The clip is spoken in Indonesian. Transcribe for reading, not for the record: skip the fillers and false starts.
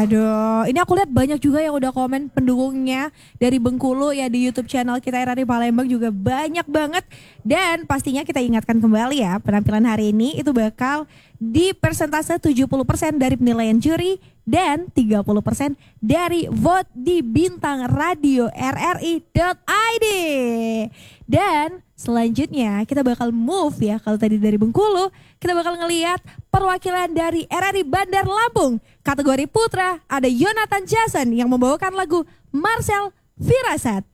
Aduh, ini aku lihat banyak juga yang udah komen pendukungnya dari Bengkulu ya di YouTube channel kita RRI Palembang juga banyak banget. Dan pastinya kita ingatkan kembali ya, penampilan hari ini itu bakal di persentase 70% dari penilaian juri dan 30% dari vote di bintang radio rri.id. Dan selanjutnya kita bakal move ya, kalau tadi dari Bengkulu, kita bakal ngelihat perwakilan dari RRI Bandar Lampung. Kategori putra ada Yonatan Jason yang membawakan lagu Marcel Firasat.